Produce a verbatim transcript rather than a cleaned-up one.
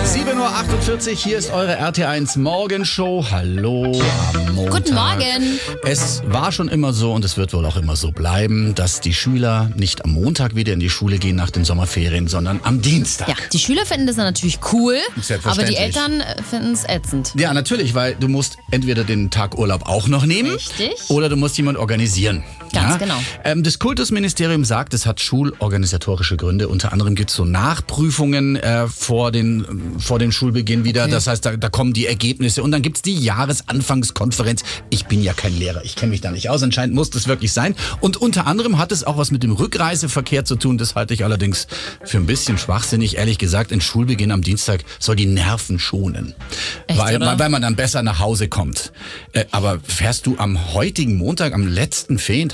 sieben Uhr achtundvierzig, hier ist eure R T eins Morgenshow. Hallo am Montag. Guten Morgen. Es war schon immer so und es wird wohl auch immer so bleiben, dass die Schüler nicht am Montag wieder in die Schule gehen nach den Sommerferien, sondern am Dienstag. Ja, die Schüler finden das natürlich cool, aber Selbstverständlich. die Eltern finden es ätzend. Ja, natürlich, weil du musst entweder den Tag Urlaub auch noch nehmen Richtig. oder du musst jemand organisieren. Ganz ja? genau. Ähm, das Kultusministerium sagt, es hat schulorganisatorische Gründe. Unter anderem gibt es so Nachprüfungen äh, vor, den, vor dem Schulbeginn wieder. Okay. Das heißt, da, da kommen die Ergebnisse und dann gibt es die Jahresanfangskonferenz. Ich bin ja kein Lehrer, ich kenne mich da nicht aus. Anscheinend muss das wirklich sein. Und unter anderem hat es auch was mit dem Rückreiseverkehr zu tun. Das halte ich allerdings für ein bisschen schwachsinnig. Ehrlich gesagt, ein Schulbeginn am Dienstag soll die Nerven schonen. Echt, weil, oder? weil man dann besser nach Hause kommt. Äh, aber fährst du am heutigen Montag, am letzten Ferientag